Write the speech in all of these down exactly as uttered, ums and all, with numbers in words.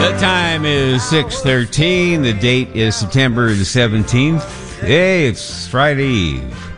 Time is six thirteen. The date is September the seventeenth. Hey, it's Friday Eve.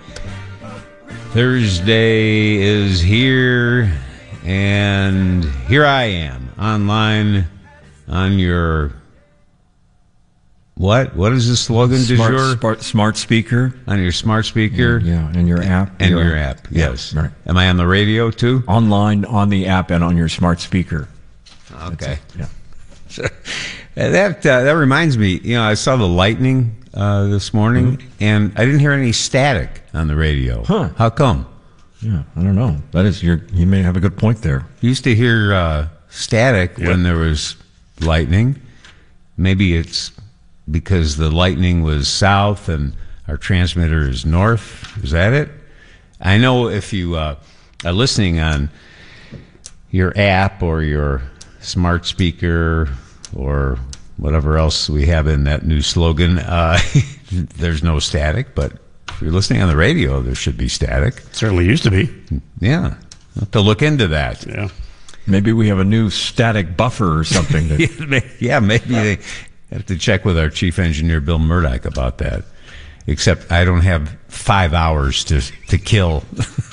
Thursday is here, and here I am online on your what? What is the slogan du Smart, jour? smart, smart speaker. On your smart speaker? Yeah, and your app. And your, your app, yes. Yeah, right. Am I on the radio too? Online, on the app, and on your smart speaker. Okay. Yeah. That uh, that reminds me, you know, I saw the lightning uh, this morning, mm-hmm. and I didn't hear any static on the radio. Huh? How come? Yeah, I don't know. That is, your. You may have a good point there. You used to hear uh, static yep. when there was lightning. Maybe it's because the lightning was south and our transmitter is north. Is that it? I know if you uh, are listening on your app or your smart speaker or whatever else we have in that new slogan, uh, there's no static, but if you're listening on the radio, there should be static. It certainly used to be. Yeah. We'll have to look into that. Yeah. Maybe we have a new static buffer or something. That... yeah, maybe they have to check with our chief engineer, Bill Murdoch, about that. Except I don't have five hours to, to kill.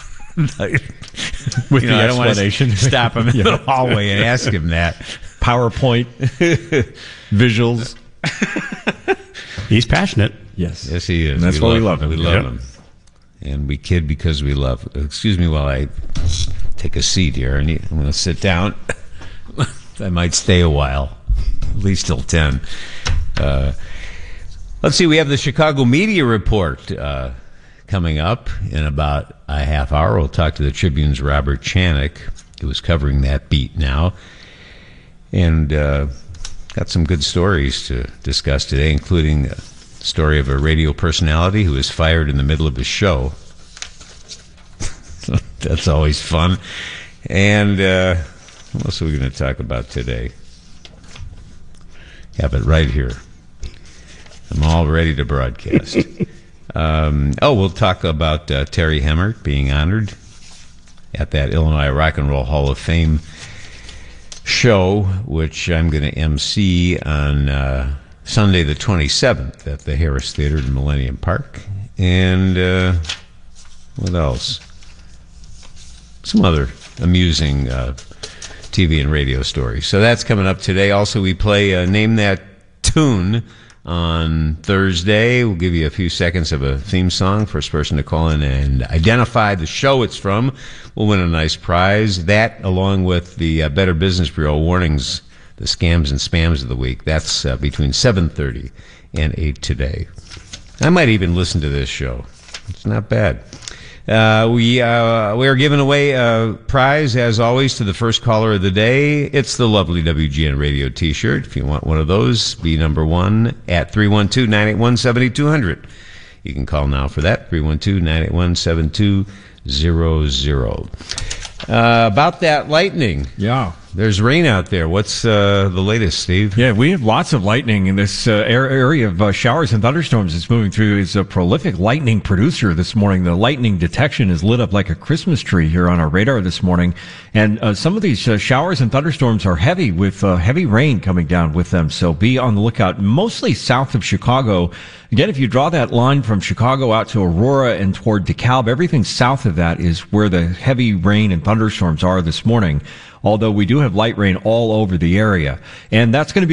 With you know, the I don't explanation. Want to stop him in yeah. the hallway and ask him that. PowerPoint, visuals. He's passionate. Yes. Yes, he is. And that's we why love we love him. him. We love yep. him. And we kid because we love. Excuse me while I take a seat here. I need, I'm going to sit down. I might stay a while, at least till ten. Uh, let's see. We have the Chicago Media Report uh, coming up in about a half hour. We'll talk to the Tribune's Robert Chanik, who is covering that beat now. And uh, got some good stories to discuss today, including the story of a radio personality who was fired in the middle of his show. That's always fun. And uh, what else are we going to talk about today? Have it right here. I'm all ready to broadcast. um, oh, we'll talk about uh, Terry Hemmert being honored at that Illinois Rock and Roll Hall of Fame show, which I'm going to emcee on uh, Sunday the twenty-seventh at the Harris Theater in Millennium Park. And uh, what else? Some other amusing uh, T V and radio stories. So that's coming up today. Also, we play uh, Name That Tune on Thursday. We'll give you a few seconds of a theme song. First person to call in and identify the show it's from will win a nice prize. That, along with the uh, Better Business Bureau warnings, the scams and spams of the week. That's uh, between seven thirty and eight today. I might even listen to this show. It's not bad. Uh, we uh, we are giving away a prize, as always, to the first caller of the day. It's the lovely W G N Radio T-shirt. If you want one of those, be number one at three one two, nine eight one, seven two zero zero. You can call now for that, three one two, nine eight one, seven two zero zero. Uh, about that lightning. Yeah. There's rain out there. What's uh, the latest, Steve? Yeah, we have lots of lightning in this uh, area of uh, showers and thunderstorms. It's moving through. It's a prolific lightning producer this morning. The lightning detection is lit up like a Christmas tree here on our radar this morning. And uh, some of these uh, showers and thunderstorms are heavy, with uh, heavy rain coming down with them. So be on the lookout, mostly south of Chicago. Again, if you draw that line from Chicago out to Aurora and toward DeKalb, everything south of that is where the heavy rain and thunderstorms are this morning. Although we do have light rain all over the area. And that's going to be